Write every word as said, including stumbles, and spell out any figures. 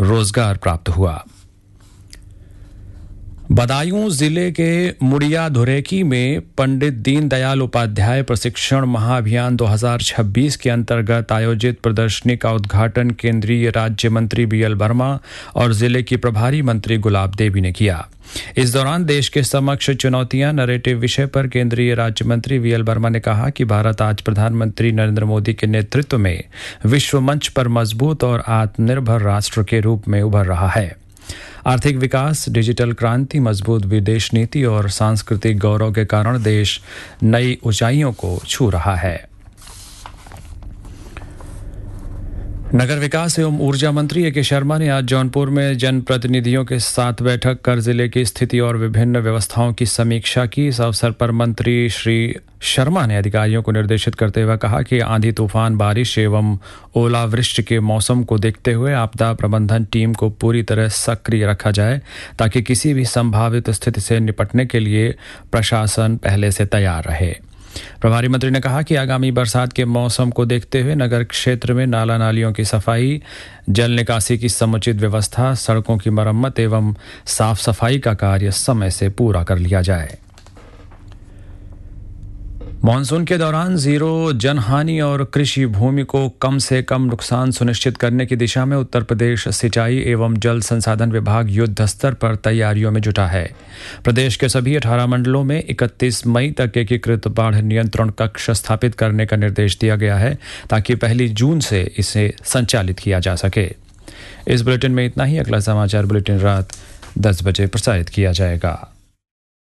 रोजगार प्राप्त हुआ। बदायूं जिले के मुड़िया धुरेकी में पंडित दीनदयाल उपाध्याय प्रशिक्षण महाअभियान दो हज़ार छब्बीस के अंतर्गत आयोजित प्रदर्शनी का उद्घाटन केंद्रीय राज्य मंत्री बी एल वर्मा और जिले की प्रभारी मंत्री गुलाब देवी ने किया। इस दौरान देश के समक्ष चुनौतियां नैरेटिव विषय पर केंद्रीय राज्य मंत्री वी एल वर्मा ने कहा कि भारत आज प्रधानमंत्री नरेंद्र मोदी के नेतृत्व में विश्व मंच पर मजबूत और आत्मनिर्भर राष्ट्र के रूप में उभर रहा है। आर्थिक विकास, डिजिटल क्रांति, मजबूत विदेश नीति और सांस्कृतिक गौरव के कारण देश नई ऊंचाइयों को छू रहा है। नगर विकास एवं ऊर्जा मंत्री ए के शर्मा ने आज जौनपुर में जनप्रतिनिधियों के साथ बैठक कर जिले की स्थिति और विभिन्न व्यवस्थाओं की समीक्षा की। इस अवसर पर मंत्री श्री शर्मा ने अधिकारियों को निर्देशित करते हुए कहा कि आंधी तूफान, बारिश एवं ओलावृष्टि के मौसम को देखते हुए आपदा प्रबंधन टीम को पूरी तरह सक्रिय रखा जाए ताकि किसी भी संभावित स्थिति से निपटने के लिए प्रशासन पहले से तैयार रहे। प्रभारी मंत्री ने कहा कि आगामी बरसात के मौसम को देखते हुए नगर क्षेत्र में नाला नालियों की सफाई, जल निकासी की समुचित व्यवस्था, सड़कों की मरम्मत एवं साफ सफाई का कार्य समय से पूरा कर लिया जाए। मानसून के दौरान जीरो जनहानि और कृषि भूमि को कम से कम नुकसान सुनिश्चित करने की दिशा में उत्तर प्रदेश सिंचाई एवं जल संसाधन विभाग युद्ध स्तर पर तैयारियों में जुटा है। प्रदेश के सभी अठारह मंडलों में इकतीस मई तक एकीकृत बाढ़ नियंत्रण कक्ष स्थापित करने का निर्देश दिया गया है ताकि पहली जून से इसे संचालित किया जा सके। इस बुलेटिन में इतना ही। अगला समाचार बुलेटिन रात दस बजे प्रसारित किया जाएगा।